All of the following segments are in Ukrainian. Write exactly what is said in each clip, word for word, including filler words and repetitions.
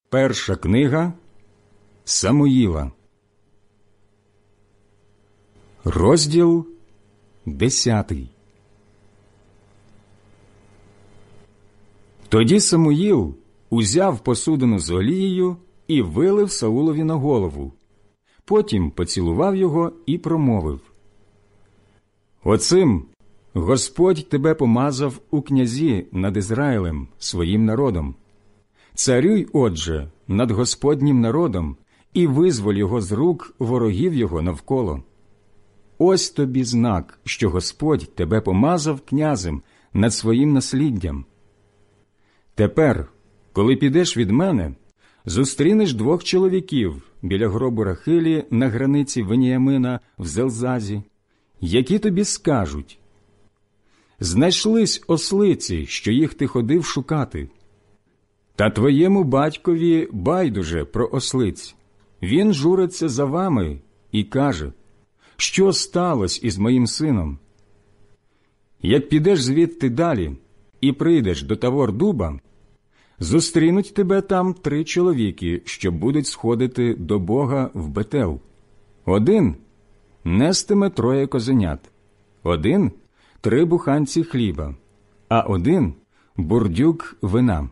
Перша книга Самуїла, розділ десятий. Тоді Самуїл узяв посудину з олією і вилив Саулові на голову. Потім поцілував його і промовив: «Оцим Господь тебе помазав у князі над Ізраїлем, своїм народом. Царюй, отже, над Господнім народом і визволь його з рук ворогів його навколо. Ось тобі знак, що Господь тебе помазав князем над своїм насліддям. Тепер, коли підеш від мене, зустрінеш двох чоловіків біля гробу Рахилі на границі Веніямина в Зелзазі, які тобі скажуть: знайшлись ослиці, що їх ти ходив шукати. Та твоєму батькові байдуже про ослиць. Він журиться за вами і каже: що сталося із моїм сином? Як підеш звідти далі і прийдеш до Тавор-дуба, зустрінуть тебе там три чоловіки, що будуть сходити до Бога в Бетел. Один нестиме троє козенят, один – три буханці хліба, а один – бурдюк вина.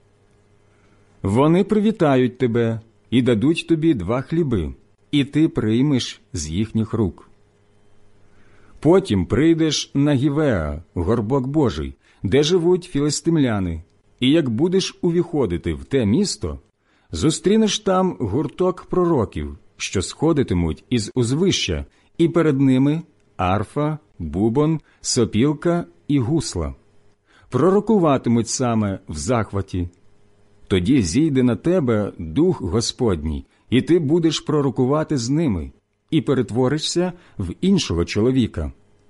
Вони привітають тебе і дадуть тобі два хліби, і ти приймеш з їхніх рук. Потім прийдеш на Гівеа, горбок Божий, де живуть філистимляни, і як будеш увіходити в те місто, зустрінеш там гурток пророків, що сходитимуть із узвища, і перед ними арфа, бубон, сопілка і гусла. Пророкуватимуть саме в захваті. Тоді зійде на тебе Дух Господній, і ти будеш пророкувати з ними, і перетворишся в іншого чоловіка.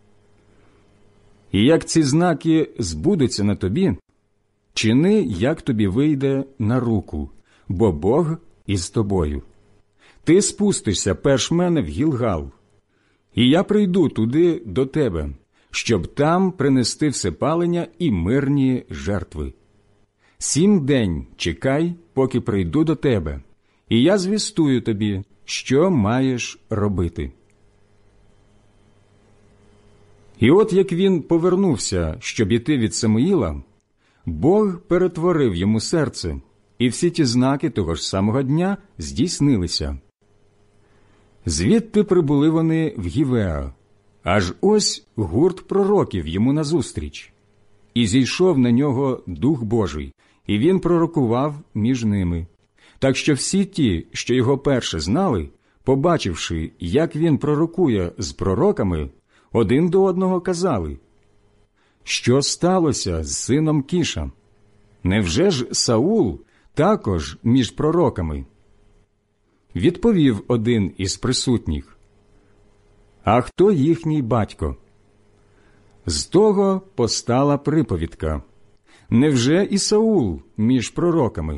І як ці знаки збудуться на тобі, чини, як тобі вийде на руку, бо Бог із тобою. Ти спустишся перш мене в Гілгал, і я прийду туди до тебе, щоб там принести всепалення і мирні жертви. Сім день чекай, поки прийду до тебе, і я звістую тобі, що маєш робити». І от як він повернувся, щоб іти від Самуїла, Бог перетворив йому серце, і всі ті знаки того ж самого дня здійснилися. Звідти прибули вони в Гівеа, аж ось гурт пророків йому назустріч. І зійшов на нього Дух Божий, і він пророкував між ними. Так що всі ті, що його перше знали, побачивши, як він пророкує з пророками, один до одного казали: «Що сталося з сином Кіша? Невже ж Саул також між пророками?» Відповів один із присутніх: «А хто їхній батько?» З того постала приповідка: «Невже і Саул між пророками?»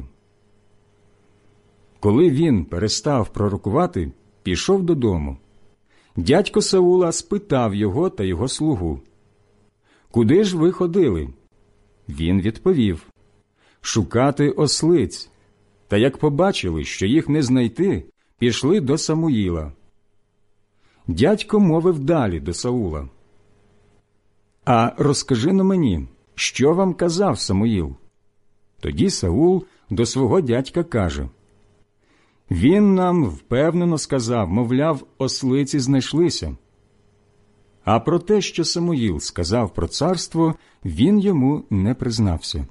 Коли він перестав пророкувати, пішов додому. Дядько Саула спитав його та його слугу: «Куди ж ви ходили?» Він відповів: «Шукати ослиць». Та як побачили, що їх не знайти, пішли до Самуїла. Дядько мовив далі до Саула: «А розкажи-но мені, що вам казав Самуїл?» Тоді Саул до свого дядька каже: «Він нам впевнено сказав, мовляв, ослиці знайшлися». А про те, що Самуїл сказав про царство, він йому не признався.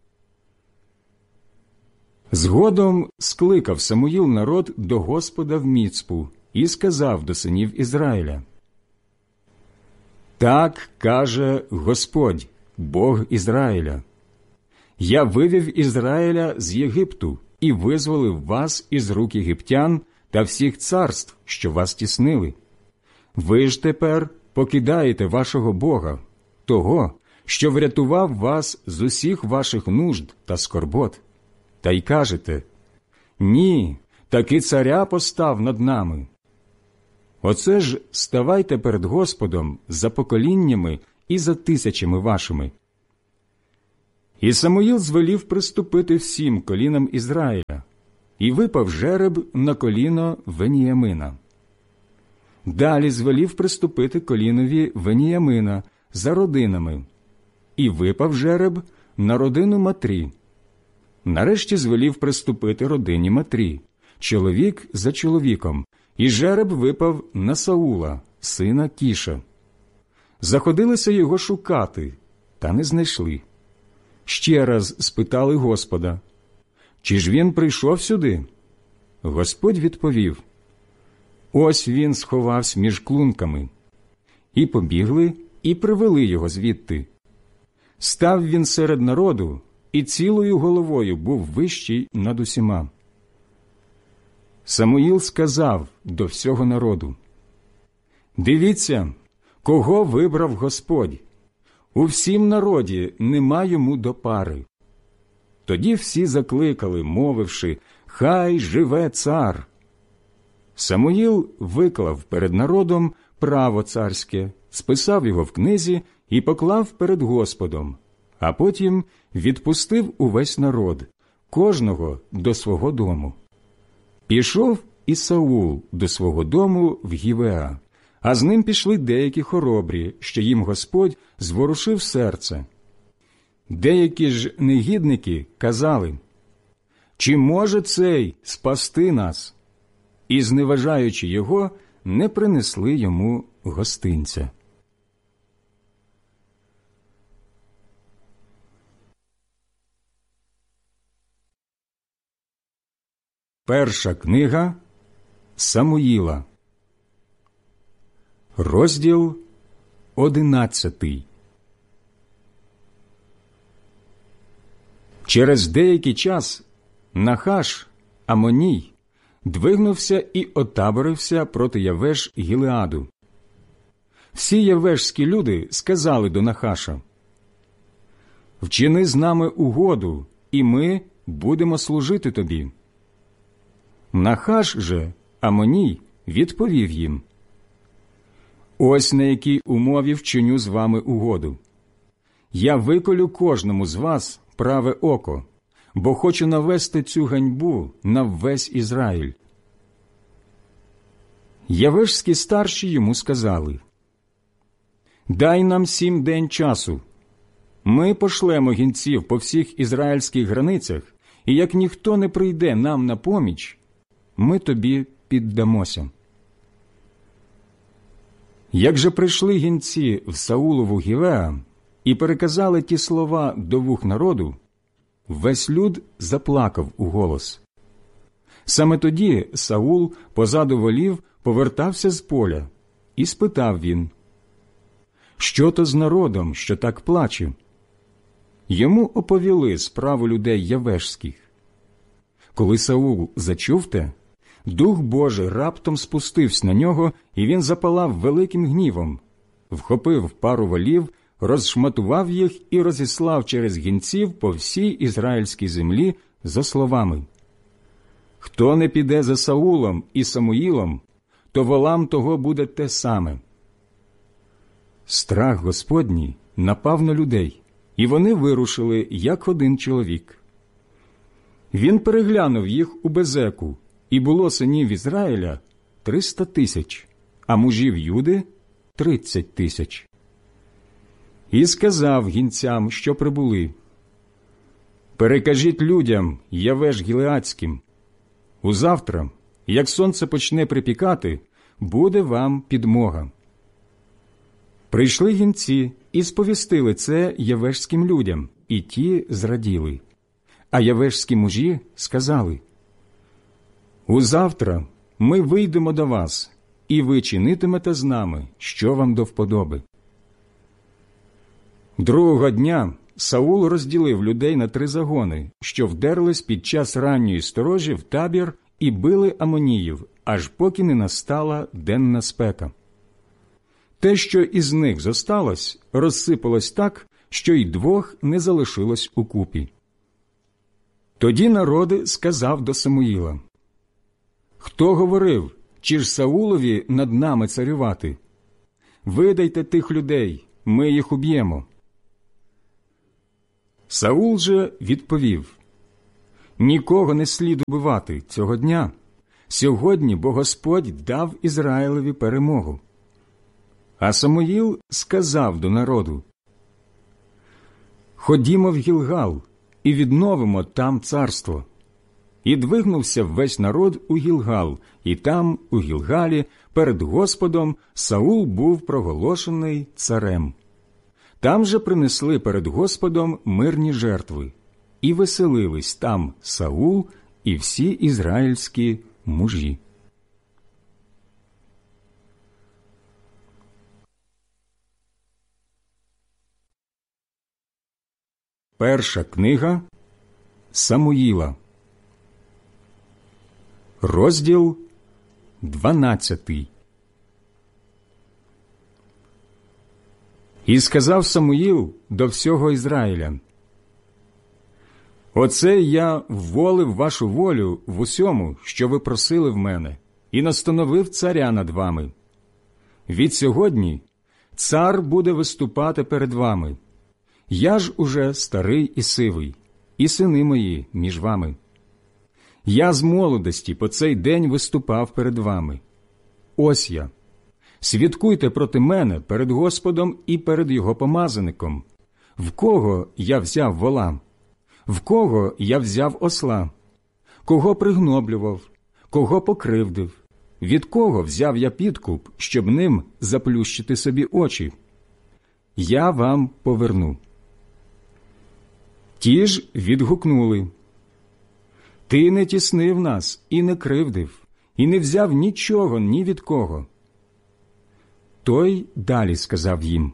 Згодом скликав Самуїл народ до Господа в Міцпу і сказав до синів Ізраїля: «Так каже Господь, Бог Ізраїля: я вивів Ізраїля з Єгипту і визволив вас із рук єгиптян та всіх царств, що вас тіснили. Ви ж тепер покидаєте вашого Бога, того, що врятував вас з усіх ваших нужд та скорбот, та й кажете: ні, таки царя постав над нами. Оце ж ставайте перед Господом за поколіннями і за тисячами вашими». І Самуїл звелів приступити всім колінам Ізраїля, і випав жереб на коліно Веніямина. Далі звелів приступити колінові Веніямина за родинами, і випав жереб на родину Матрі. Нарешті звелів приступити родині Матрі, чоловік за чоловіком, і жереб випав на Саула, сина Кіша. Заходилися його шукати, та не знайшли. Ще раз спитали Господа: «Чи ж він прийшов сюди?» Господь відповів: «Ось він сховався між клунками». І побігли, і привели його звідти. Став він серед народу, і цілою головою був вищий над усіма. Самуїл сказав до всього народу: «Дивіться, кого вибрав Господь! У всім народі нема йому до пари». Тоді всі закликали, мовивши: «Хай живе цар!» Самуїл виклав перед народом право царське, списав його в книзі і поклав перед Господом, а потім відпустив увесь народ, кожного до свого дому. Пішов і Саул до свого дому в Гівеа, а з ним пішли деякі хоробрі, що їм Господь зворушив серце. Деякі ж негідники казали: «Чи може цей спасти нас?» І, зневажаючи його, не принесли йому гостинця. Перша книга Самуїла, розділ одинадцятий. Через деякий час Нахаш, Амоній, двигнувся і отаборився проти Явеш Гілеаду. Всі явешські люди сказали до Нахаша: «Вчини з нами угоду, і ми будемо служити тобі». Нахаш же, Амоній, відповів їм: «Ось на якій умові вчиню з вами угоду. Я виколю кожному з вас праве око, бо хочу навести цю ганьбу на весь Ізраїль». Явешські старші йому сказали: «Дай нам сім день часу. Ми пошлемо гінців по всіх ізраїльських границях, і як ніхто не прийде нам на поміч, ми тобі піддамося». Як же прийшли гінці в Саулову Гівеа і переказали ті слова до вух народу, весь люд заплакав уголос. Саме тоді Саул позаду волів повертався з поля, і спитав він: «Що то з народом, що так плаче?» Йому оповіли справу людей явешських. Коли Саул зачув те, Дух Божий раптом спустився на нього, і він запалав великим гнівом, вхопив пару волів, розшматував їх і розіслав через гінців по всій ізраїльській землі за словами: «Хто не піде за Саулом і Самуїлом, то волам того буде те саме». Страх Господній напав на людей, і вони вирушили, як один чоловік. Він переглянув їх у Безеку, і було синів Ізраїля триста тисяч, а мужів Юди – тридцять тисяч. І сказав гінцям, що прибули: «Перекажіть людям Явеш Гілеадським: узавтра, як сонце почне припікати, буде вам підмога». Прийшли гінці і сповістили це явешським людям, і ті зраділи. А явешські мужі сказали: «Узавтра ми вийдемо до вас, і ви чинитимете з нами, що вам до вподоби». Другого дня Саул розділив людей на три загони, що вдерлись під час ранньої сторожі в табір і били амоніїв, аж поки не настала денна спека. Те, що із них зосталось, розсипалось так, що й двох не залишилось укупі. Тоді народ сказав до Самуїла: «Хто говорив, чи ж Саулові над нами царювати? Видайте тих людей, ми їх уб'ємо». Саул же відповів: Нікого не слід убивати цього дня. Сьогодні бо Господь дав Ізраїлеві перемогу. А Самуїл сказав до народу: «Ходімо в Гілгал і відновимо там царство». І двигнувся весь народ у Гілгал, і там, у Гілгалі, перед Господом Саул був проголошений царем. Там же принесли перед Господом мирні жертви, і веселились там Саул і всі ізраїльські мужі. Перша книга Самуїла, розділ дванадцятий. І сказав Самуїл до всього Ізраїля: «Оце я вволив вашу волю в усьому, що ви просили в мене, і настановив царя над вами. Від сьогодні цар буде виступати перед вами. Я ж уже старий і сивий, і сини мої між вами. Я з молодості по цей день виступав перед вами. Ось я. Свідкуйте проти мене перед Господом і перед його помазаником. В кого я взяв вола? В кого я взяв осла? Кого пригноблював? Кого покривдив? Від кого взяв я підкуп, щоб ним заплющити собі очі? Я вам поверну». Ті ж відгукнули: «Ти не тіснив нас і не кривдив, і не взяв нічого ні від кого». Той далі сказав їм: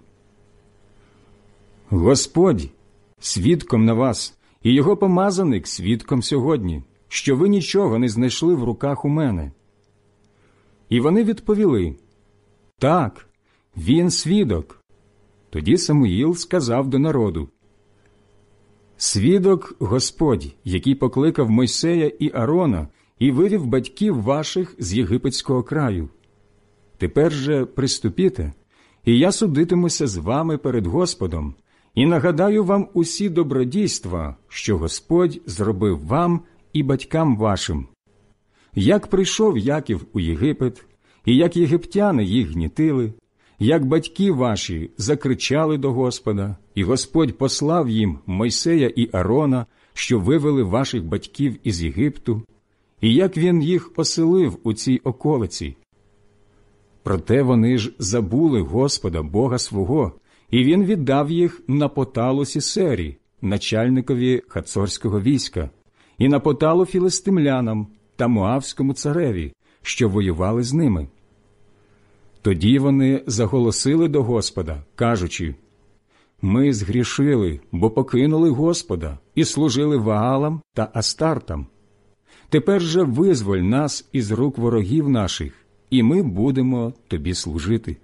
«Господь свідком на вас, і його помазаник свідком сьогодні, що ви нічого не знайшли в руках у мене». І вони відповіли: «Так, він свідок». Тоді Самуїл сказав до народу: «Свідок Господь, який покликав Мойсея і Аарона і вивів батьків ваших з єгипетського краю. Тепер же приступіте, і я судитимуся з вами перед Господом, і нагадаю вам усі добродійства, що Господь зробив вам і батькам вашим. Як прийшов Яків у Єгипет, і як єгиптяни їх гнітили, як батьки ваші закричали до Господа, і Господь послав їм Мойсея і Аарона, що вивели ваших батьків із Єгипту, і як він їх оселив у цій околиці. Проте вони ж забули Господа, Бога свого, і він віддав їх на поталу Сісері, начальникові хацорського війська, і на поталу філистимлянам та Моавському цареві, що воювали з ними. Тоді вони заголосили до Господа, кажучи: «Ми згрішили, бо покинули Господа і служили Ваалам та Астартам. Тепер же визволь нас із рук ворогів наших, і ми будемо тобі служити».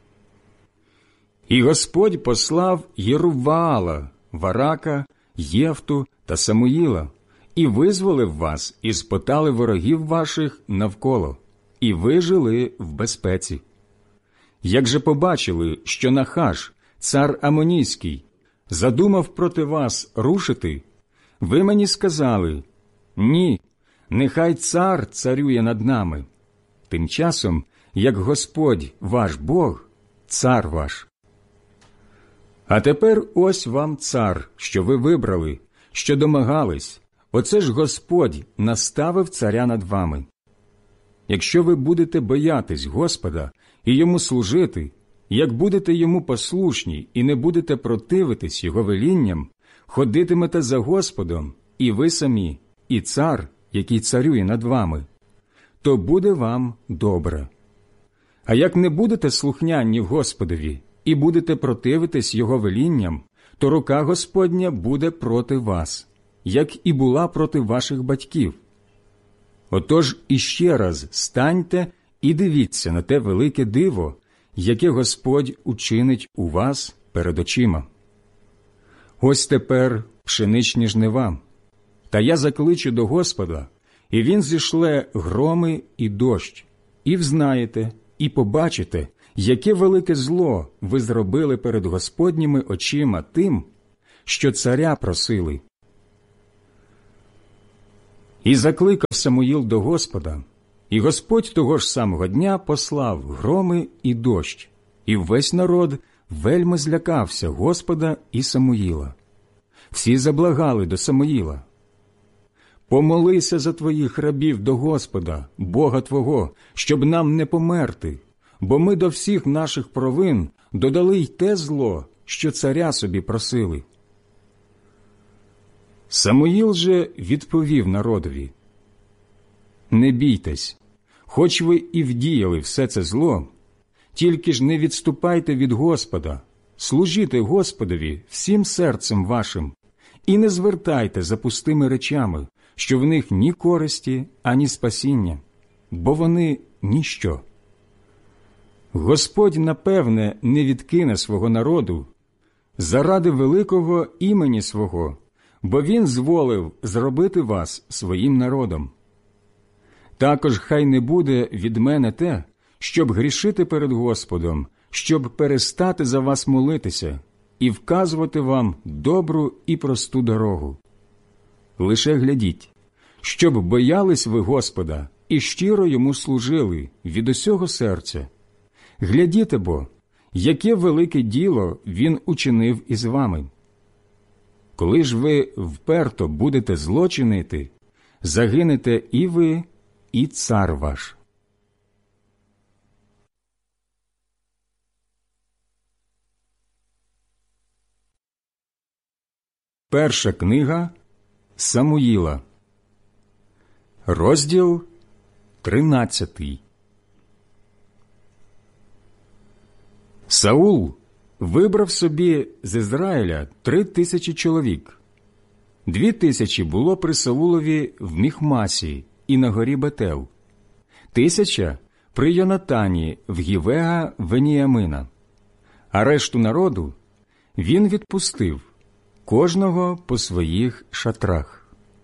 І Господь послав Єруваала, Варака, Єфту та Самуїла, і визволив вас із потали ворогів ваших навколо, і ви жили в безпеці. Як же побачили, що Нахаш, цар Амонійський, задумав проти вас рушити, ви мені сказали: «Ні, нехай цар царює над нами». Тим часом, як Господь ваш Бог, цар ваш. А тепер ось вам цар, що ви вибрали, що домагались, оце ж Господь наставив царя над вами. Якщо ви будете боятись Господа і йому служити, як будете йому послушні і не будете противитись його велінням, ходитимете за Господом, і ви самі, і цар, який царює над вами, то буде вам добре. А як не будете слухняні Господові і будете противитись його велінням, то рука Господня буде проти вас, як і була проти ваших батьків. Отож іще раз станьте і дивіться на те велике диво, яке Господь учинить у вас перед очима. Ось тепер пшеничні жнива, та я закличу до Господа, і Він зішле громи і дощ, і взнаєте, і побачите, яке велике зло ви зробили перед Господніми очима тим, що царя просили. І закликав Самуїл до Господа, і Господь того ж самого дня послав громи і дощ, і весь народ вельми злякався Господа і Самуїла. Всі заблагали до Самуїла: «Помолися за твоїх рабів до Господа, Бога твого, щоб нам не померти, бо ми до всіх наших провин додали й те зло, що царя собі просили». Самуїл же відповів народові: «Не бійтесь, хоч ви і вдіяли все це зло, тільки ж не відступайте від Господа, служіте Господові всім серцем вашим, і не звертайте за пустими речами, що в них ні користі, ані спасіння, бо вони ніщо. Господь, напевне, не відкине свого народу заради великого імені свого, бо Він зволив зробити вас своїм народом. Також хай не буде від мене те, щоб грішити перед Господом, щоб перестати за вас молитися і вказувати вам добру і просту дорогу. Лише глядіть, щоб боялись ви Господа і щиро Йому служили від усього серця. Глядіте бо, яке велике діло Він учинив із вами. Коли ж ви вперто будете зло чинити, загинете і ви, і цар ваш». Перша книга Самуїла, розділ тринадцятий. Саул вибрав собі з Ізраїля три тисячі чоловік. Дві тисячі було при Саулові в Міхмасі і на горі Бетел, тисяча при Йонатані в Гівеа Веніямина, а решту народу він відпустив, кожного по своїх шатрах.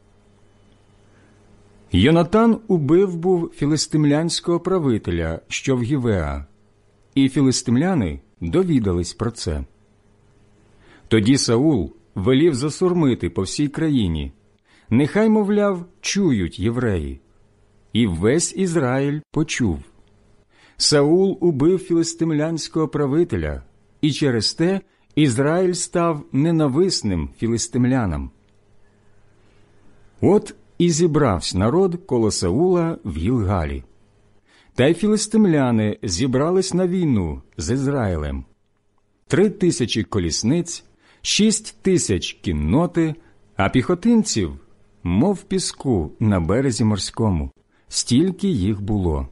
Йонатан убив був філистимлянського правителя, що в Гівеа, і філистимляни довідались про це. Тоді Саул велів засурмити по всій країні, нехай, мовляв, чують євреї. І весь Ізраїль почув. Саул убив філистимлянського правителя, і через те Ізраїль став ненависним філистимлянам. От і зібрався народ коло Саула в Гілгалі. Та й філистимляни зібрались на війну з Ізраїлем. Три тисячі колісниць, шість тисяч кінноти, а піхотинців, мов піску на березі морському, стільки їх було.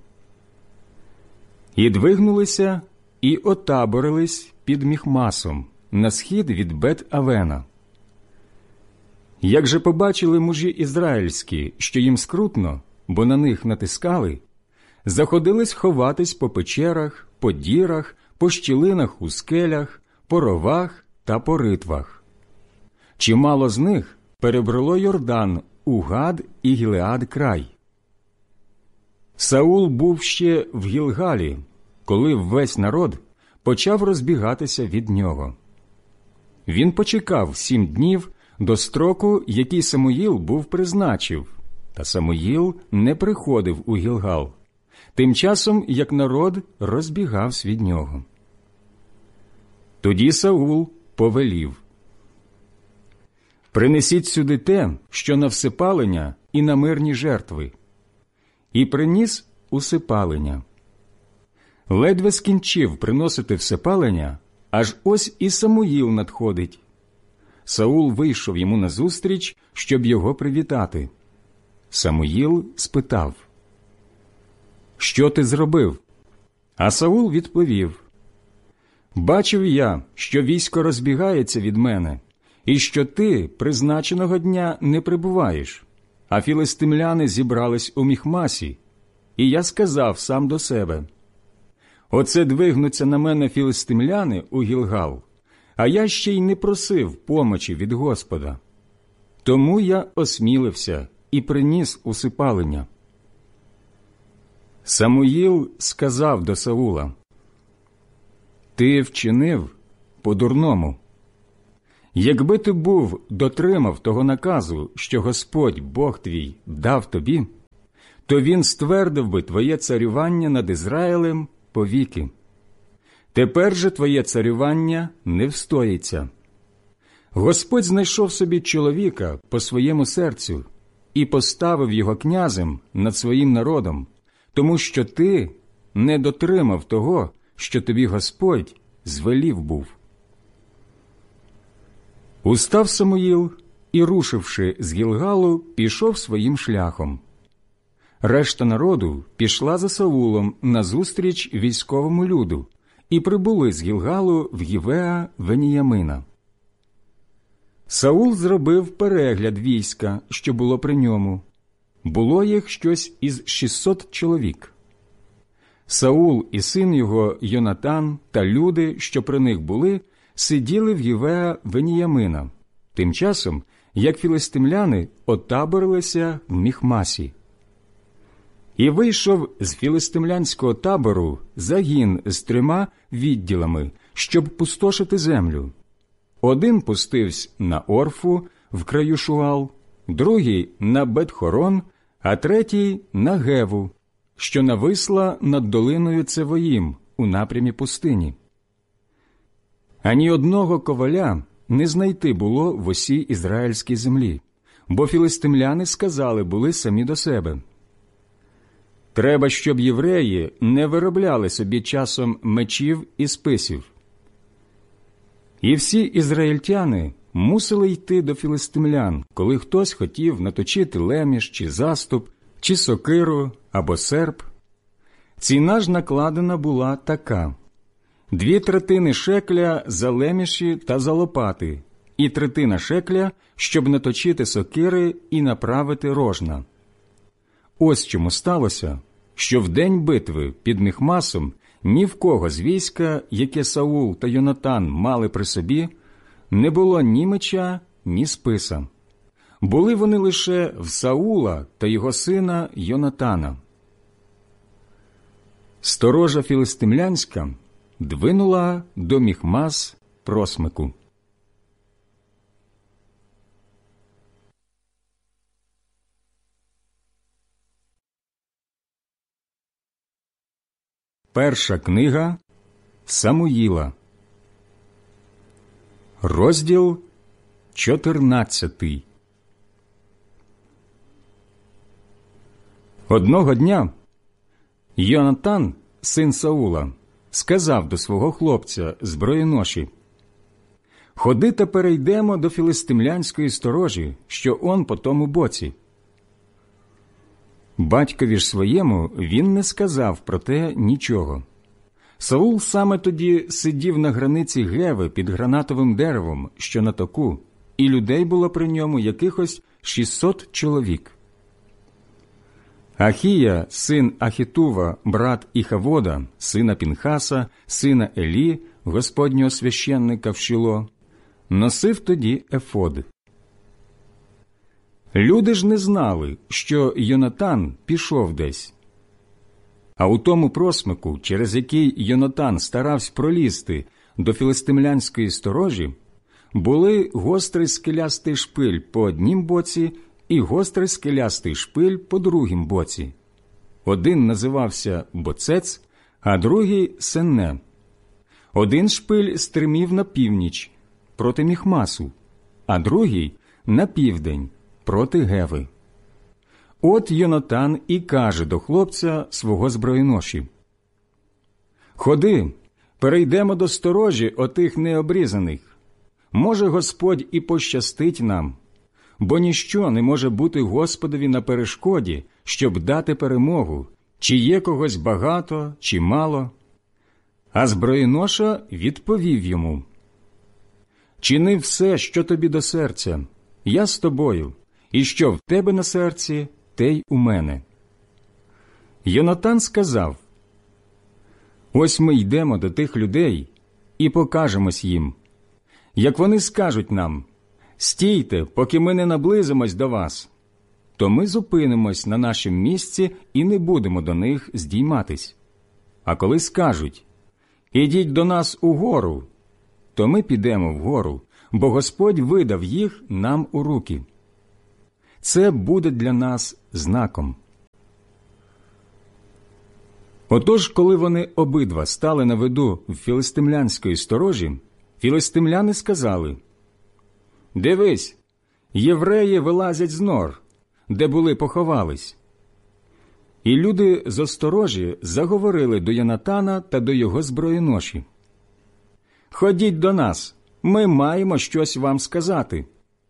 І двигнулися, і отаборились під Міхмасом, на схід від Бет-Авена. Як же побачили мужі ізраїльські, що їм скрутно, бо на них натискали, заходились ховатись по печерах, по дірах, по щілинах у скелях, по ровах та по ритвах. Чимало з них перебрало Йордан у Гад і Гілеад край. Саул був ще в Гілгалі, коли весь народ почав розбігатися від нього. Він почекав сім днів до строку, який Самуїл був призначив, та Самуїл не приходив у Гілгал, тим часом, як народ розбігався від нього. Тоді Саул повелів: «Принесіть сюди те, що на всипалення і на мирні жертви». І приніс усипалення. Ледве скінчив приносити всипалення, аж ось і Самуїл надходить. Саул вийшов йому назустріч, щоб його привітати. Самуїл спитав: «Що ти зробив?» А Саул відповів: «Бачив я, що військо розбігається від мене, і що ти призначеного дня не прибуваєш, а філистимляни зібрались у Міхмасі, і я сказав сам до себе: оце двигнуться на мене філистимляни у Гілгал, а я ще й не просив помочі від Господа. Тому я осмілився і приніс усипалення». Самуїл сказав до Саула: «Ти вчинив по-дурному. Якби ти був дотримав того наказу, що Господь Бог твій дав тобі, то Він ствердив би твоє царювання над Ізраїлем повіки. Тепер же твоє царювання не встоїться. Господь знайшов собі чоловіка по своєму серцю і поставив його князем над своїм народом, тому що ти не дотримав того, що тобі Господь звелів був. Устав Самуїл і, рушивши з Гілгалу, пішов своїм шляхом. Решта народу пішла за Саулом назустріч військовому люду і прибули з Гілгалу в Гівеа Веніямина. Саул зробив перегляд війська, що було при ньому. Було їх щось із шістсот чоловік. Саул і син його Йонатан та люди, що при них були, сиділи в Гівеа Веніямина, тим часом, як філистимляни отаборилися в Міхмасі. І вийшов з філистимлянського табору загін з трьома відділами, щоб пустошити землю. Один пустився на Орфу в краю Шуал, другий – на Бет-Хорон, а третій – на Геву, що нависла над долиною Цевоїм у напрямі пустині. Ані одного коваля не знайти було в усій ізраїльській землі, бо філистимляни сказали були самі до себе: «Треба, щоб євреї не виробляли собі часом мечів і списів». І всі ізраїльтяни мусили йти до філистимлян, коли хтось хотів наточити леміш чи заступ, чи сокиру або серп. Ціна ж накладена була така: дві третини шекля за леміші та за лопати, і третина шекля, щоб наточити сокири і направити рожна. Ось чому сталося, що в день битви під Міхмасом ні в кого з війська, яке Саул та Йонатан мали при собі, не було ні меча, ні списа. Були вони лише в Саула та його сина Йонатана. Сторожа філистимлянська двинула до Міхмас просмику. Перша книга Самуїла, розділ чотирнадцятий. Одного дня Йонатан, син Саула, сказав до свого хлопця зброєноші: «Ходи та перейдемо до філистимлянської сторожі, що он по тому боці». Батькові ж своєму він не сказав про те нічого. Саул саме тоді сидів на границі Геви під гранатовим деревом, що на току, і людей було при ньому якихось шістсот чоловік. Ахія, син Ахітува, брат Іхавода, сина Пінхаса, сина Елі, господнього священника в Шіло, носив тоді ефод. Люди ж не знали, що Йонатан пішов десь. А у тому просмику, через який Йонатан старався пролізти до філистимлянської сторожі, були гострий скелястий шпиль по однім боці і гострий скелястий шпиль по другім боці. Один називався Боцец, а другий – Сенне. Один шпиль стримів на північ, проти Міхмасу, а другий – на південь, проти Геви. От Йонатан і каже до хлопця свого зброєноші: «Ходи, перейдемо до сторожі отих необрізаних. Може, Господь і пощастить нам, бо ніщо не може бути Господові на перешкоді, щоб дати перемогу, чи є когось багато, чи мало». А зброєноша відповів йому: «Чини все, що тобі до серця, я з тобою, і що в тебе на серці, те й у мене». Йонатан сказав: «Ось ми йдемо до тих людей і покажемось їм. Як вони скажуть нам: стійте, поки ми не наблизимось до вас, то ми зупинимось на нашому місці і не будемо до них здійматись. А коли скажуть: ідіть до нас угору, то ми підемо вгору, бо Господь видав їх нам у руки. Це буде для нас знаком». Отож, коли вони обидва стали на виду в філистимлянської сторожі, філистимляни сказали: «Дивись, євреї вилазять з нор, де були поховались». І люди з осторожі заговорили до Йонатана та до його зброєноші: «Ходіть до нас, ми маємо щось вам сказати».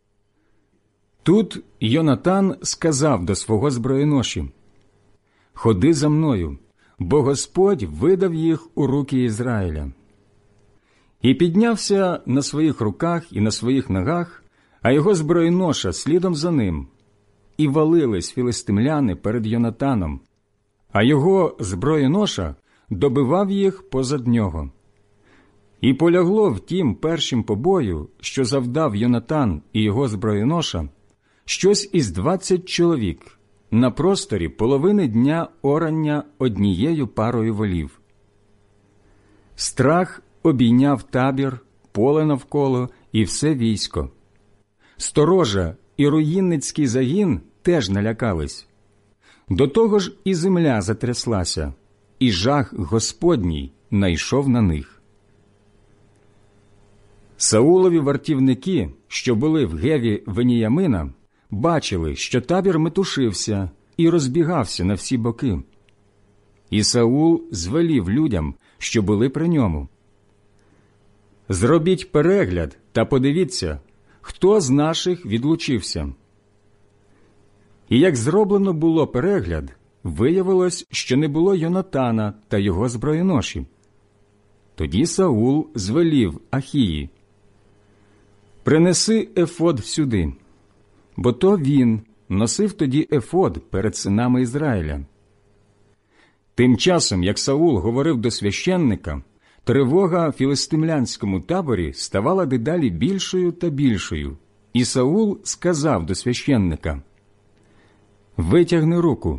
Тут Йонатан сказав до свого зброєноші: «Ходи за мною, бо Господь видав їх у руки Ізраїля». І піднявся на своїх руках і на своїх ногах, а його зброєноша слідом за ним. І валились філистимляни перед Йонатаном, а його зброєноша добивав їх позад нього. І полягло в тім першім побою, що завдав Йонатан і його зброєноша, щось із двадцять чоловік на просторі половини дня орання однією парою волів. Страх обійняв табір, поле навколо і все військо. Сторожа і руїнницький загін теж налякались. До того ж і земля затряслася, і жах Господній найшов на них. Саулові вартівники, що були в Геві Веніямина, бачили, що табір метушився і розбігався на всі боки. І Саул звелів людям, що були при ньому: «Зробіть перегляд та подивіться, хто з наших відлучився». І як зроблено було перегляд, виявилось, що не було Йонатана та його зброєноші. Тоді Саул звелів Ахії: «Принеси ефод сюди», бо то він носив тоді ефод перед синами Ізраїля. Тим часом, як Саул говорив до священника, тривога в філистимлянському таборі ставала дедалі більшою та більшою, і Саул сказав до священника: «Витягни руку».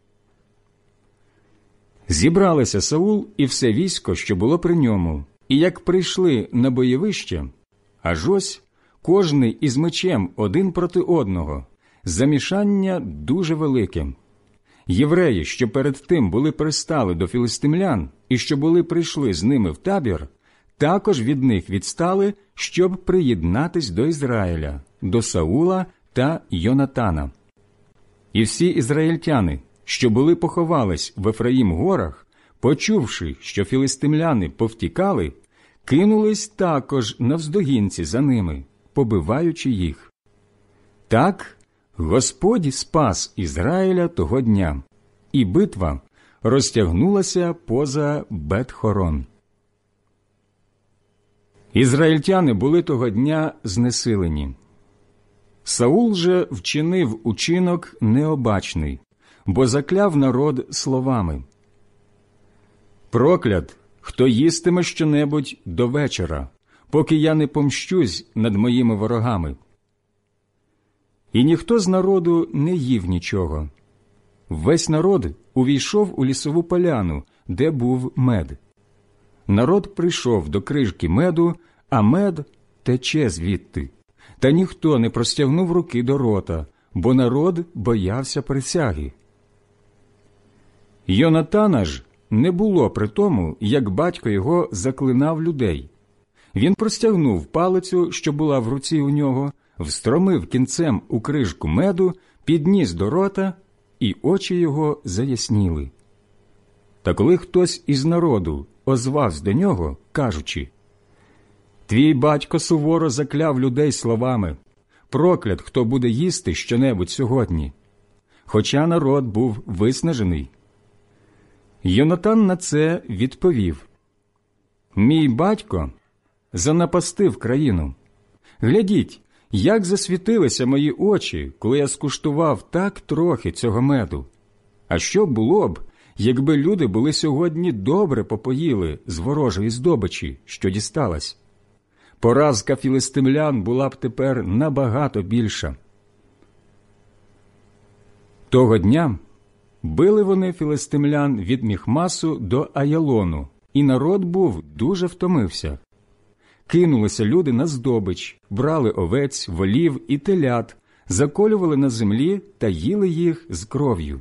Зібралися Саул і все військо, що було при ньому, і як прийшли на бойовище, аж ось кожний із мечем один проти одного, замішання дуже велике. Євреї, що перед тим були пристали до філистимлян і що були прийшли з ними в табір, також від них відстали, щоб приєднатись до Ізраїля, до Саула та Йонатана. І всі ізраїльтяни, що були поховались в Ефраїм-горах, почувши, що філистимляни повтікали, кинулись також навздогінці за ними, побиваючи їх. Так Господь спас Ізраїля того дня, і битва розтягнулася поза Бет-хорон. Ізраїльтяни були того дня знесилені. Саул же вчинив учинок необачний, бо закляв народ словами: «Проклят, хто їстиме щонебудь до вечора, поки я не помщусь над моїми ворогами». І ніхто з народу не їв нічого. Весь народ увійшов у лісову поляну, де був мед. Народ прийшов до крижки меду, а мед тече звідти. Та ніхто не простягнув руки до рота, бо народ боявся присяги. Йонатана ж не було при тому, як батько його заклинав людей. Він простягнув палицю, що була в руці у нього, встромив кінцем у крижку меду, підніс до рота, і очі його заясніли. Та коли хтось із народу озвався до нього, кажучи: «Твій батько суворо закляв людей словами: проклят, хто буде їсти щонебудь сьогодні», хоча народ був виснажений. Йонатан на це відповів: «Мій батько занапастив країну. Глядіть, як засвітилися мої очі, коли я скуштував так трохи цього меду. А що було б, якби люди були сьогодні добре попоїли з ворожої здобичі, що дісталась? Поразка філистимлян була б тепер набагато більша». Того дня били вони філистимлян від Міхмасу до Аялону, і народ був дуже втомився. кинулися люди на здобич, брали овець, волів і телят, заколювали на землі та їли їх з кров'ю.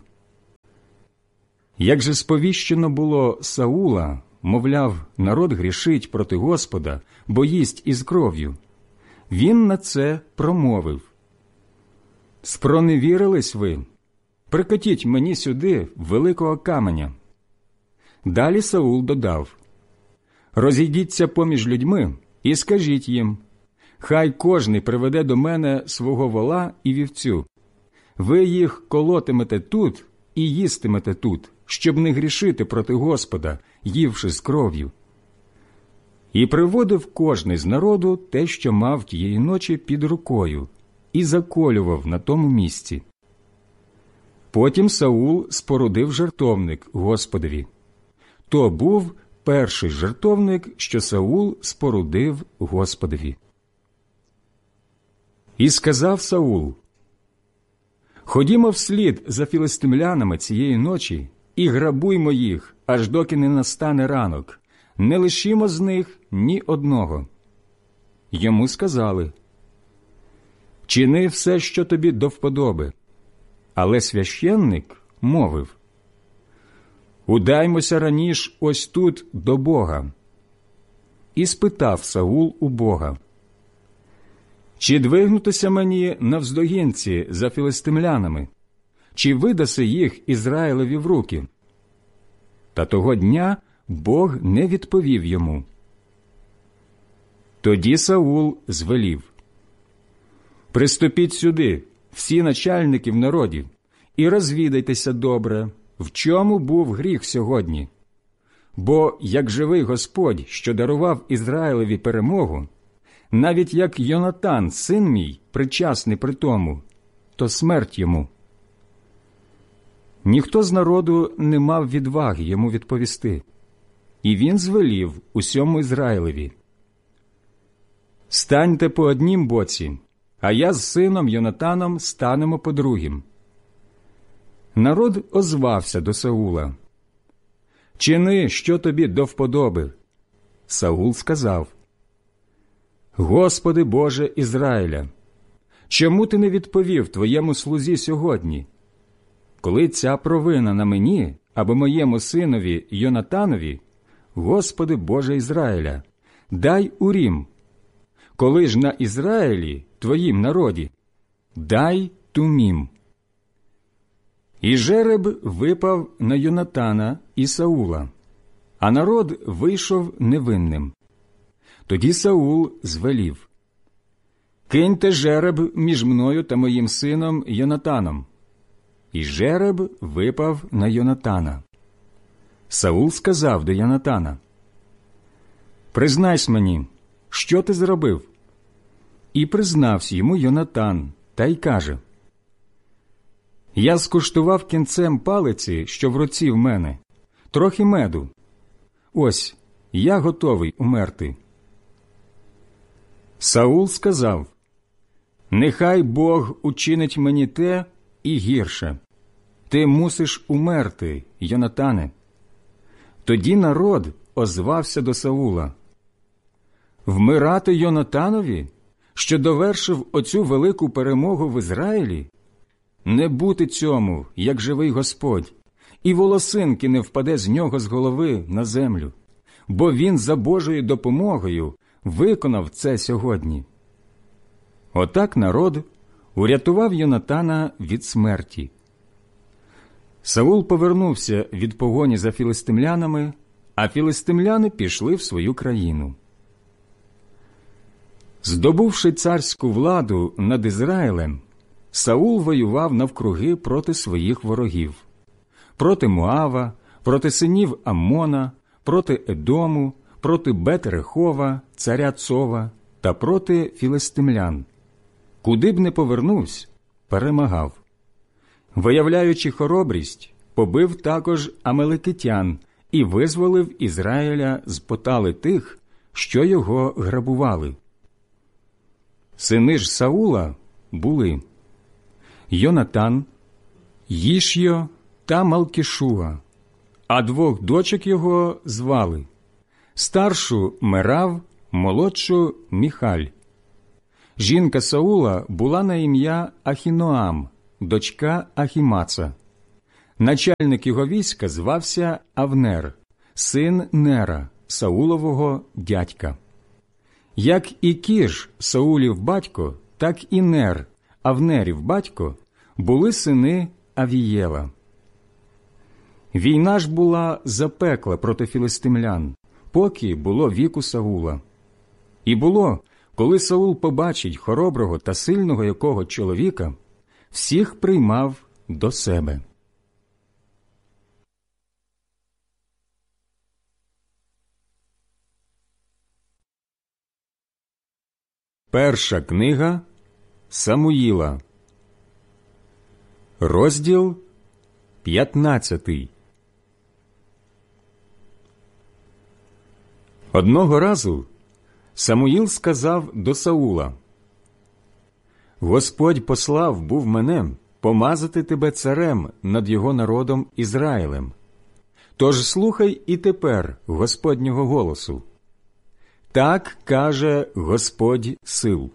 Як же сповіщено було Саула, мовляв, народ грішить проти Господа, бо їсть із кров'ю, він на це промовив: «Спроневірились ви? Прикотіть мені сюди великого каменя». Далі Саул додав: «Розійдіться поміж людьми і скажіть їм: хай кожний приведе до мене свого вола і вівцю. Ви їх колотимете тут і їстимете тут, щоб не грішити проти Господа, ївши з кров'ю». І приводив кожний з народу те, що мав тієї ночі під рукою, і заколював на тому місці. Потім Саул спорудив жертовник Господові. То був перший жертовник, що Саул спорудив Господові. І сказав Саул: «Ходімо вслід за філистимлянами цієї ночі і грабуймо їх, аж доки не настане ранок. Не лишімо з них ні одного». Йому сказали: «Чини все, що тобі до вподоби». Але священник мовив: «Удаймося раніш ось тут до Бога». І спитав Саул у Бога: «Чи двигнутися мені навздогінці за філистимлянами? Чи видаси їх Ізраїлеві в руки?» Та того дня Бог не відповів йому. Тоді Саул звелів: «Приступіть сюди, всі начальники в народі, і розвідайтеся добре, в чому був гріх сьогодні. Бо як живий Господь, що дарував Ізраїлеві перемогу, навіть як Йонатан, син мій, причасний при тому, то смерть йому». Ніхто з народу не мав відваги йому відповісти, і він звелів усьому Ізраїлеві: «Станьте по однім боці, а я з сином Йонатаном станемо по другім». Народ озвався до Саула: «Чини, що тобі до вподоби». Саул сказав: «Господи Боже Ізраїля, чому ти не відповів твоєму слузі сьогодні? Коли ця провина на мені або моєму синові Йонатанові, Господи Боже Ізраїля, дай Урім. Коли ж на Ізраїлі, твоїм народі, дай Тумім». І жереб випав на Йонатана і Саула, а народ вийшов невинним. Тоді Саул звелів: «Киньте жереб між мною та моїм сином Йонатаном». І жереб випав на Йонатана. Саул сказав до Йонатана: «Признайся мені, що ти зробив?» І признався йому Йонатан, та й каже: «Я скуштував кінцем палиці, що в руці в мене, трохи меду. Ось, я готовий умерти». Саул сказав: «Нехай Бог учинить мені те і гірше. Ти мусиш умерти, Йонатане». Тоді народ озвався до Саула: «Вмирати Йонатанові, що довершив оцю велику перемогу в Ізраїлі? Не бути цьому, як живий Господь, і волосинки не впаде з нього з голови на землю, бо він за Божою допомогою виконав це сьогодні». Отак народ урятував Йонатана від смерті. Саул повернувся від погоні за філистимлянами, а філистимляни пішли в свою країну. Здобувши царську владу над Ізраїлем, Саул воював навкруги проти своїх ворогів – проти Моава, проти синів Аммона, проти Едому, проти Бет-Рехова, царя Цова та проти філистимлян. Куди б не повернувся, перемагав. Виявляючи хоробрість, побив також амалекитян і визволив Ізраїля з потали тих, що його грабували. Сини ж Саула були Йонатан, Їшйо та Малкішуа, а двох дочок його звали: старшу Мерав, молодшу Міхаль. Жінка Саула була на ім'я Ахіноам, дочка Ахімаца. Начальник його війська звався Авнер, син Нера, Саулового дядька. Як і Кіш, Саулів батько, так і Нер, Авнерів батько, були сини Авієла. Війна ж була запекла проти філистимлян, поки було віку Саула. І було, коли Саул побачить хороброго та сильного якого чоловіка, всіх приймав до себе. Перша книга Самуїла, розділ п'ятнадцятий. Одного разу Самуїл сказав до Саула: «Господь послав був мене помазати тебе царем над його народом Ізраїлем. Тож слухай і тепер Господнього голосу. Так каже Господь сил.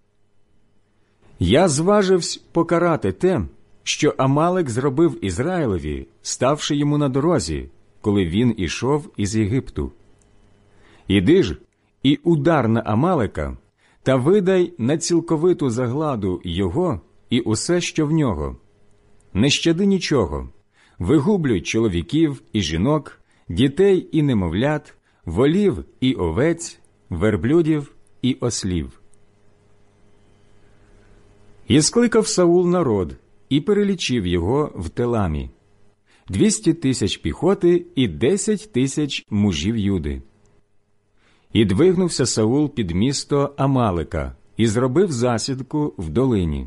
Я зваживсь покарати те, що Амалек зробив Ізраїлеві, ставши йому на дорозі, коли він ішов із Єгипту. Іди ж і удар на Амалека, та видай на цілковиту загладу його і усе, що в нього. Не щади нічого, вигублюй чоловіків і жінок, дітей і немовлят, волів і овець, верблюдів і ослів». І скликав Саул народ, і перелічив його в Теламі. Двісті тисяч піхоти і десять тисяч мужів Юди. І двигнувся Саул під місто Амалека, і зробив засідку в долині.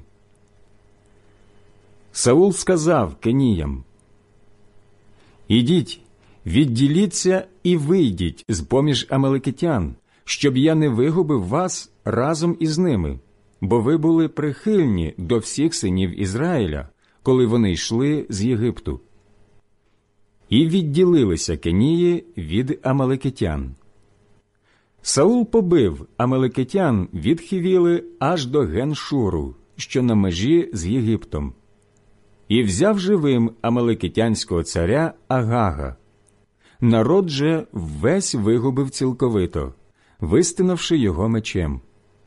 Саул сказав Кеніям: «Ідіть, відділіться і вийдіть з-поміж амалекитян, щоб я не вигубив вас разом із ними, бо ви були прихильні до всіх синів Ізраїля, коли вони йшли з Єгипту». І відділилися Кенії від амалекитян. Саул побив амалекитян від Хівіли аж до Ген-Шуру, що на межі з Єгиптом, і взяв живим амалекитянського царя Агага. Народ же весь вигубив цілковито, вистинавши його мечем.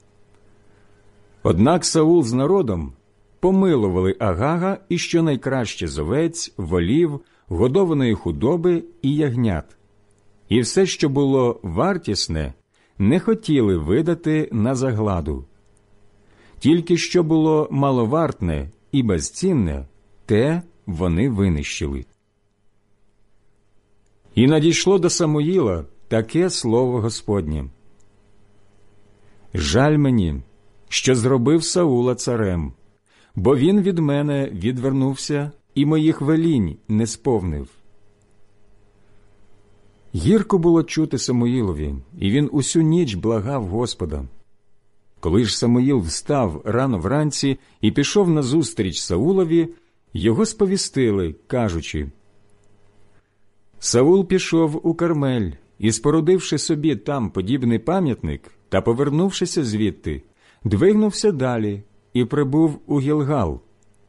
Однак Саул з народом помилували Агага і щонайкраще з овець, волів, годованої худоби і ягнят, і все, що було вартісне, не хотіли видати на загладу. Тільки що було маловартне і безцінне, те вони винищили. І надійшло до Самуїла таке слово Господнє: «Жаль мені, що зробив Саула царем, бо він від мене відвернувся і моїх велінь не сповнив». Гірко було чути Самуїлові, і він усю ніч благав Господа. Коли ж Самуїл встав рано вранці і пішов назустріч Саулові, його сповістили, кажучи: «Саул пішов у Кармель і, спорудивши собі там подібний пам'ятник та повернувшися звідти, двигнувся далі і прибув у Гілгал».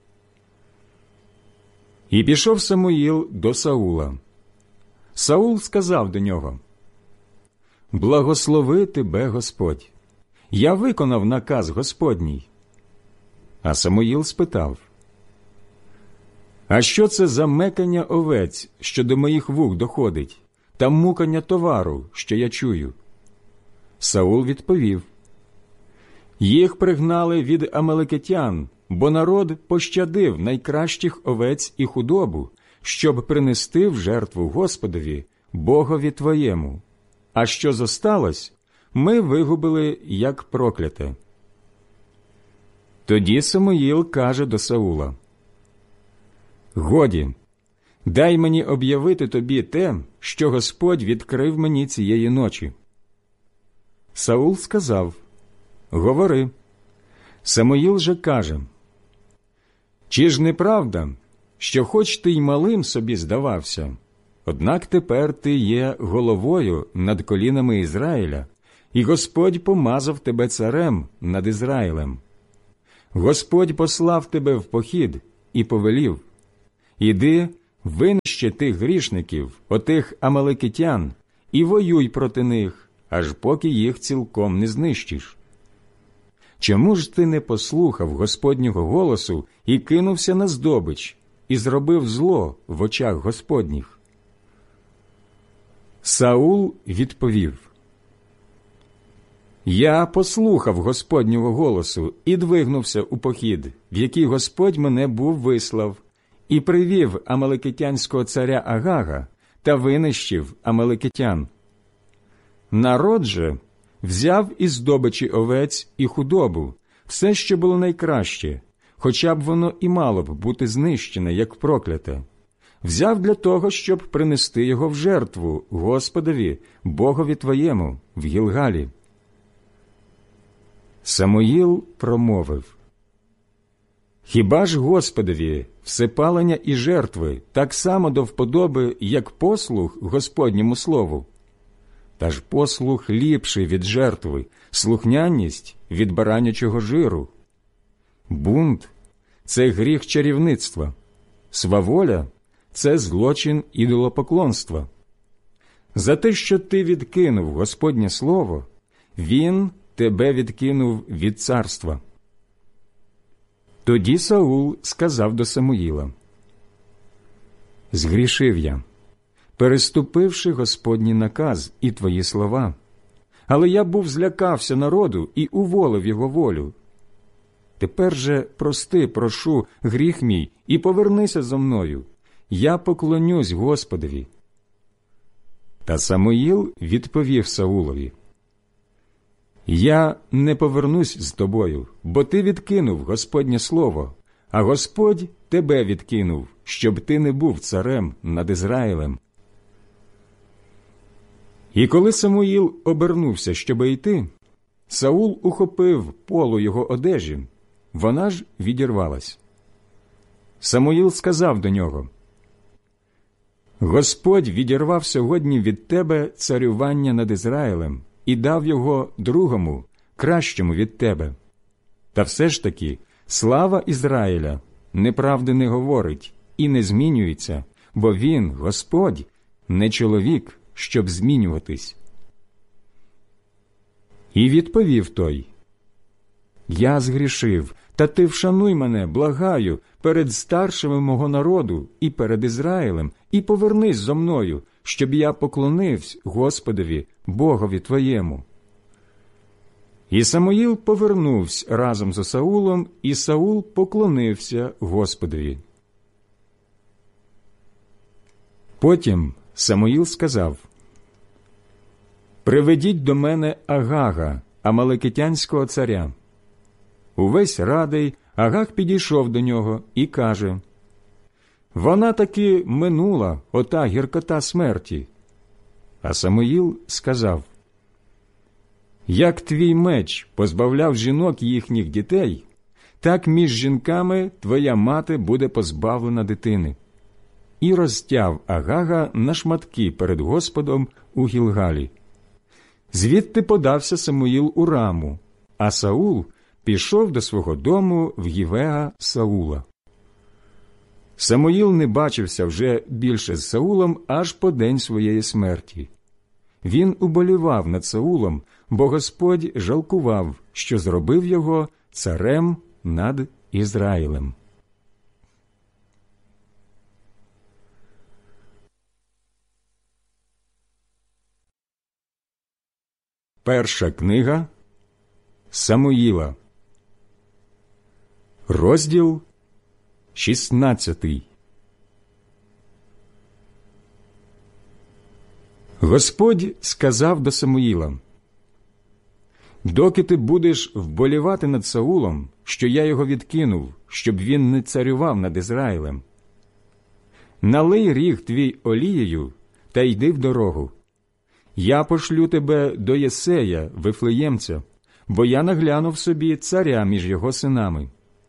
І пішов Самуїл до Саула. Саул сказав до нього: «Благослови тебе Господь! Я виконав наказ Господній». А Самуїл спитав: «А що це за мекання овець, що до моїх вух доходить, та мукання товару, що я чую?» Саул відповів: «Їх пригнали від амалекитян, бо народ пощадив найкращих овець і худобу, щоб принести в жертву Господові, Богові твоєму. А що зосталось, ми вигубили як прокляте». Тоді Самуїл каже до Саула: «Годі, дай мені об'явити тобі те, що Господь відкрив мені цієї ночі». Саул сказав: «Говори». Самуїл же каже: «Чи ж не правда, що хоч ти й малим собі здавався, однак тепер ти є головою над колінами Ізраїля, і Господь помазав тебе царем над Ізраїлем. Господь послав тебе в похід і повелів: іди, винищи тих грішників, отих амалекитян, і воюй проти них, аж поки їх цілком не знищиш. Чому ж ти не послухав Господнього голосу і кинувся на здобич, і зробив зло в очах Господніх? Саул відповів: Я послухав Господнього голосу і двигнувся у похід, в який Господь мене був вислав, і привів амалекитянського царя Агага та винищив амалекитян. Народ же взяв із здобичі овець і худобу, все, що було найкраще, хоча б воно і мало б бути знищене, як прокляте. Взяв для того, щоб принести його в жертву Господові, Богові твоєму, в Гілгалі. Самуїл промовив: Хіба ж Господові всепалення і жертви так само до вподоби, як послух Господньому слову? Та ж послух ліпший від жертви, слухняність від баранячого жиру. Бунт – це гріх чарівництва, сваволя – це злочин ідолопоклонства. За те, що ти відкинув Господнє слово, Він тебе відкинув від царства. Тоді Саул сказав до Самуїла: Згрішив я, переступивши Господній наказ і твої слова, але я був злякався народу і уволив його волю. Тепер же прости, прошу, гріх мій, і повернися зо мною, я поклонюсь Господові. Та Самуїл відповів Саулові: Я не повернусь з тобою, бо ти відкинув Господнє слово, а Господь тебе відкинув, щоб ти не був царем над Ізраїлем. І коли Самуїл обернувся, щоби йти, Саул ухопив полу його одежі, вона ж відірвалась. Самуїл сказав до нього: Господь відірвав сьогодні від тебе царювання над Ізраїлем і дав його другому, кращому від тебе. Та все ж таки слава Ізраїля неправди не говорить і не змінюється, бо він, Господь, не чоловік, щоб змінюватись. І відповів той: Я згрішив, та ти вшануй мене, благаю, перед старшими мого народу і перед Ізраїлем, і повернись зо мною, щоб я поклонився Господові, Богові твоєму. І Самуїл повернувся разом з Саулом, і Саул поклонився Господові. Потім Самуїл сказав: Приведіть до мене Агага, амалекитянського царя. Увесь радий Агаг підійшов до нього і каже: Вона таки минула, ота гіркота смерті. А Самуїл сказав: Як твій меч позбавляв жінок їхніх дітей, так між жінками твоя мати буде позбавлена дитини. І розтяв Агага на шматки перед Господом у Гілгалі. Звідти подався Самуїл у Раму, а Саул пішов до свого дому в Гівеа Саула. Самуїл не бачився вже більше з Саулом аж по день своєї смерті. Він уболівав над Саулом, бо Господь жалкував, що зробив його царем над Ізраїлем. Перша книга Самуїла, розділ шістнадцятий. Господь сказав до Самуїла: «Доки ти будеш вболівати над Саулом, що я його відкинув, щоб він не царював над Ізраїлем, налий ріг твій олією та йди в дорогу. Я пошлю тебе до Єсея, Вифлеємця, бо я наглянув собі царя між його синами».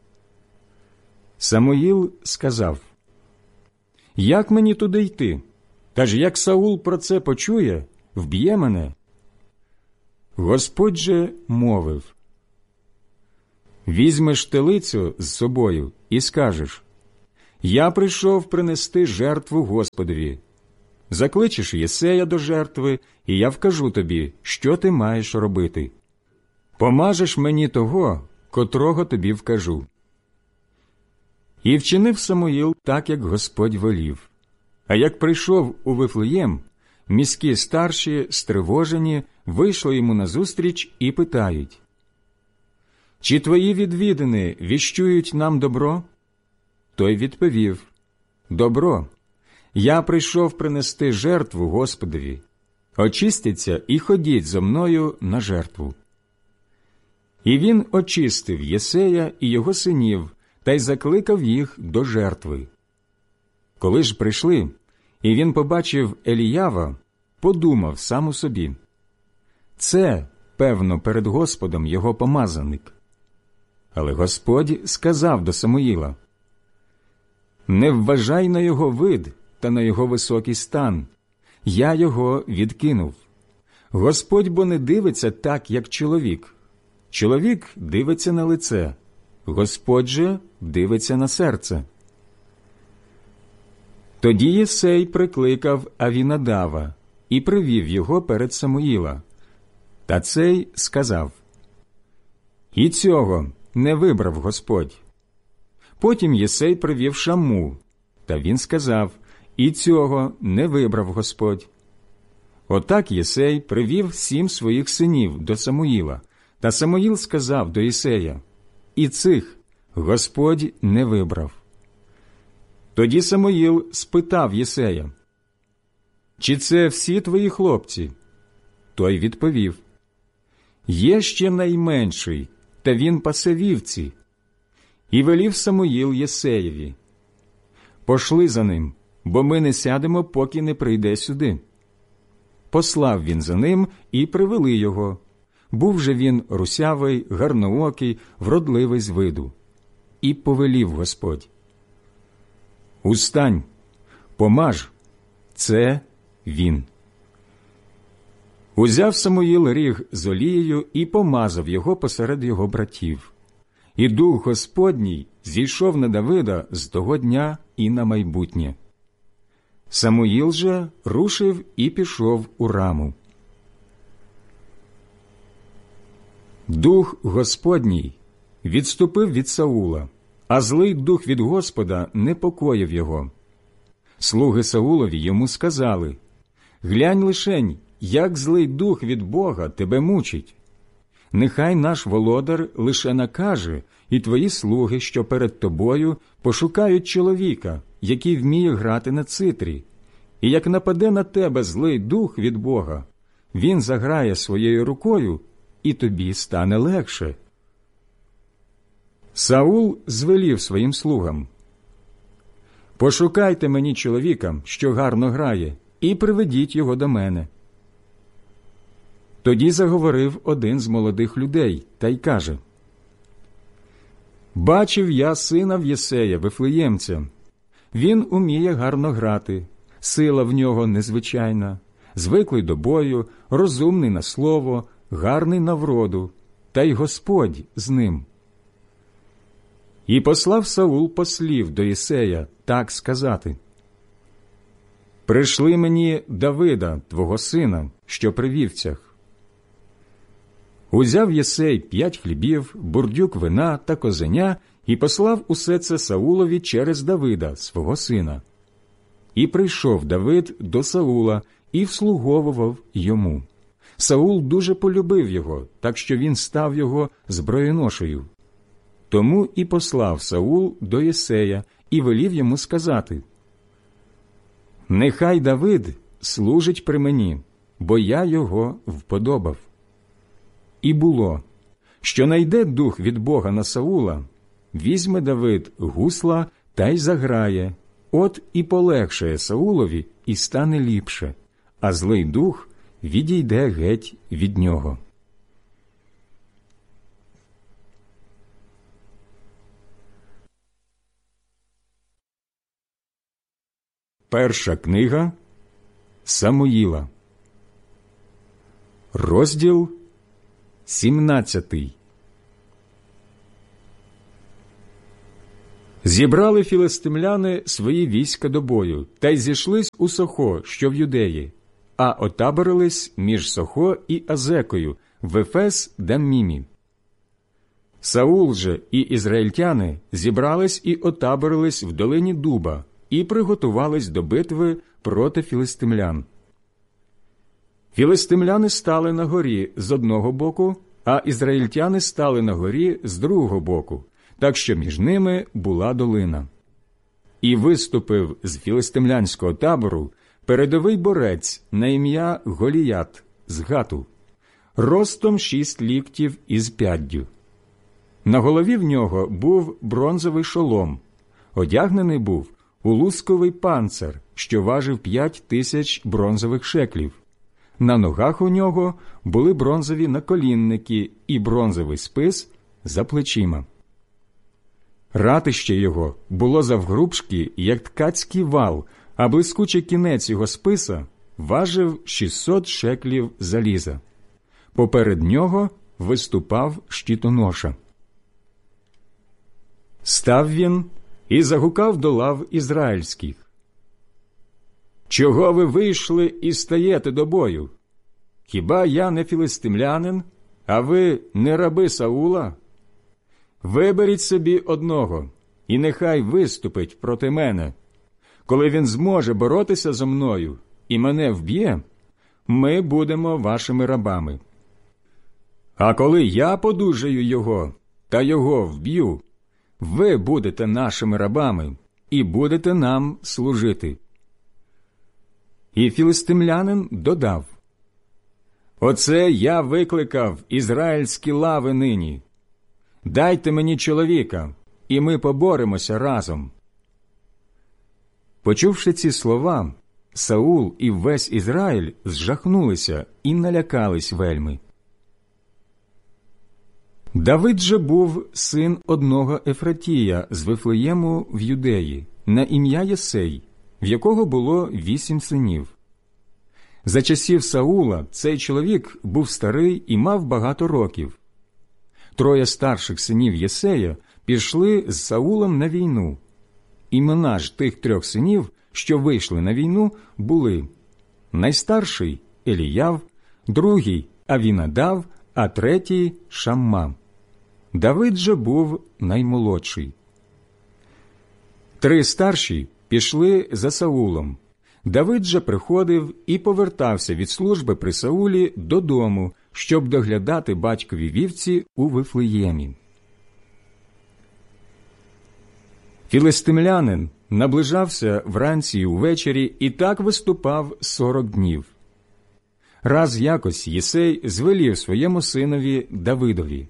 Самуїл сказав: «Як мені туди йти? Та ж як Саул про це почує, вб'є мене». Господь же мовив: «Візьмеш телицю з собою і скажеш: я прийшов принести жертву Господові. Закличеш Єсея до жертви, і я вкажу тобі, що ти маєш робити. Помажеш мені того, котрого тобі вкажу». І вчинив Самуїл так, як Господь велів. А як прийшов у Вифлеєм, міські старші, стривожені, вийшли йому назустріч і питають: «Чи твої відвідини віщують нам добро?» Той відповів: «Добро. Я прийшов принести жертву Господові. Очистіться і ходіть зо мною на жертву». І він очистив Єсея і його синів та й закликав їх до жертви. Коли ж прийшли, і він побачив Еліява, подумав сам у собі: це, певно, перед Господом його помазаник. Але Господь сказав до Самуїла: «Не вважай на його вид та на його високий стан. Я його відкинув. Господь бо не дивиться так, як чоловік. Чоловік дивиться на лице, Господь же дивиться на серце». Тоді Єсей прикликав Авінадава і привів його перед Самуїла. Та цей сказав: «І цього не вибрав Господь». Потім Єсей привів Шамму, та він сказав: «І цього не вибрав Господь». Отак Єсей привів сім своїх синів до Самуїла, та Самуїл сказав до Єсея: «І цих Господь не вибрав». Тоді Самуїл спитав Єсея: «Чи це всі твої хлопці?» Той відповів: «Є ще найменший, та він пасе вівці». І велів Самуїл Єсеєві: «Пошли за ним, бо ми не сядемо, поки не прийде сюди». Послав він за ним, і привели його. Був же він русявий, гарноокий, вродливий з виду. І повелів Господь: «Устань, помаж, це він». Узяв Самуїл ріг з олією і помазав його посеред його братів. І Дух Господній зійшов на Давида з того дня і на майбутнє. Самуїл же рушив і пішов у Раму. Дух Господній відступив від Саула, а злий дух від Господа непокоїв його. Слуги Саулові йому сказали: «Глянь лишень, як злий дух від Бога тебе мучить. Нехай наш володар лише накаже, і твої слуги, що перед тобою, пошукають чоловіка, який вміє грати на цитрі. І як нападе на тебе злий дух від Бога, він заграє своєю рукою, і тобі стане легше». Саул звелів своїм слугам: «Пошукайте мені чоловіка, що гарно грає, і приведіть його до мене». Тоді заговорив один з молодих людей та й каже: «Бачив я сина в Єсея, Вифлеємця. Він уміє гарно грати, сила в нього незвичайна, звиклий до бою, розумний на слово, гарний на вроду, та й Господь з ним». І послав Саул послів до Єсея так сказати: «Пришли мені Давида, твого сина, що при вівцях». Узяв Єсей п'ять хлібів, бурдюк вина та козеня і послав усе це Саулові через Давида, свого сина. І прийшов Давид до Саула і вслуговував йому. Саул дуже полюбив його, так що він став його зброєношею. Тому і послав Саул до Єсея і велів йому сказати: «Нехай Давид служить при мені, бо я його вподобав». І було, що найде дух від Бога на Саула, візьме Давид гусла та й заграє, от і полегшає Саулові і стане ліпше, а злий дух відійде геть від нього. Перша книга Самуїла, розділ сімнадцятий. Зібрали філистимляни свої війська до бою, та й зійшлись у Сохо, що в Юдеї, а отаборились між Сохо і Азекою в Ефес-Даммімі. Саул же і ізраїльтяни зібрались і отаборились в долині Дуба і приготувались до битви проти філистимлян. Філистимляни стали на горі з одного боку, а ізраїльтяни стали на горі з другого боку, так що між ними була долина. І виступив з філистимлянського табору передовий борець на ім'я Голіят з Гату, ростом шість ліктів із п'яддю. На голові в нього був бронзовий шолом, одягнений був у лусковий панцир, що важив п'ять тисяч бронзових шеклів. На ногах у нього були бронзові наколінники і бронзовий спис за плечима. Ратище його було завгрубшки, як ткацький вал, а блискучий кінець його списа важив шістсот шеклів заліза. Поперед нього виступав щитоноша. Став він і загукав до лав ізраїльських: «Чого ви вийшли і стаєте до бою? Хіба я не філистимлянин, а ви не раби Саула? Виберіть собі одного, і нехай виступить проти мене. Коли він зможе боротися зо мною і мене вб'є, ми будемо вашими рабами. А коли я подужаю його та його вб'ю, ви будете нашими рабами і будете нам служити». І філистимлянин додав: «Оце я викликав ізраїльські лави нині. Дайте мені чоловіка, і ми поборемося разом». Почувши ці слова, Саул і весь Ізраїль зжахнулися і налякались вельми. Давид же був син одного Ефратія з Вифлеєму в Юдеї, на ім'я Єсей, в якого було вісім синів. За часів Саула цей чоловік був старий і мав багато років. Троє старших синів Єсея пішли з Саулом на війну. Імена ж тих трьох синів, що вийшли на війну, були: найстарший – Еліяв, другий – Авінадав, а третій – Шамма. Давид же був наймолодший. Три старші пішли за Саулом. Давид же приходив і повертався від служби при Саулі додому, щоб доглядати батькові вівці у Вифлеємі. Філистимлянин наближався вранці й увечері і так виступав сорок днів. Раз якось Єсей звелів своєму синові Давидові: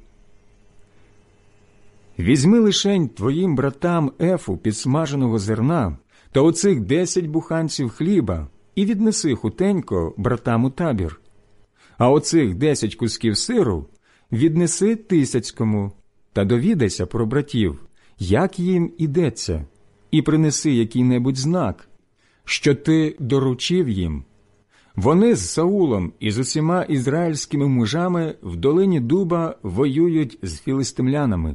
«Візьми лишень твоїм братам ефу підсмаженого зерна та оцих десять буханців хліба і віднеси хутенько братам у табір. А оцих десять кусків сиру віднеси Тисяцькому та довідайся про братів, як їм ідеться, і принеси який-небудь знак, що ти доручив їм. Вони з Саулом і з усіма ізраїльськими мужами в долині Дуба воюють з філистимлянами».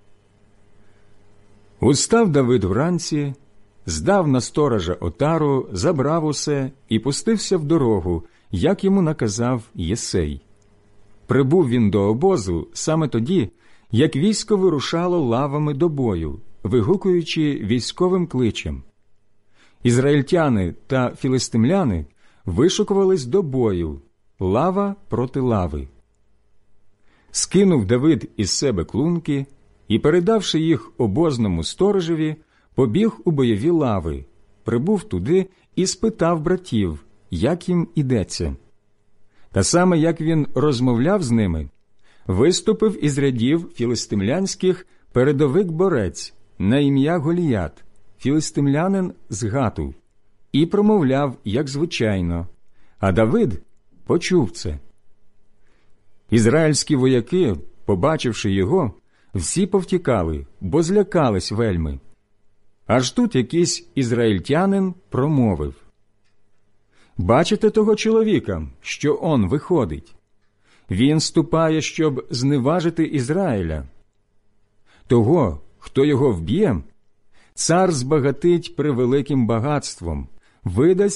Устав Давид вранці, здав на сторожа отару, забрав усе і пустився в дорогу, як йому наказав Єсей. Прибув він до обозу саме тоді, як військо вирушало лавами до бою, вигукуючи військовим кличем. Ізраїльтяни та філистимляни вишукувались до бою, лава проти лави. Скинув Давид із себе клунки і, передавши їх обозному сторожеві, побіг у бойові лави, прибув туди і спитав братів, як їм ідеться. Та саме, як він розмовляв з ними, виступив із рядів філистимлянських передовик борець на ім'я Голіят, філистимлянин з Гату, і промовляв, як звичайно, а Давид почув це. Ізраїльські вояки, побачивши його, всі повтікали, бо злякались вельми. Аж тут якийсь ізраїльтянин промовив: «Бачите того чоловіка, що он виходить? Він ступає, щоб зневажити Ізраїля. Того, хто його вб'є, цар збагатить превеликим багатством, видасть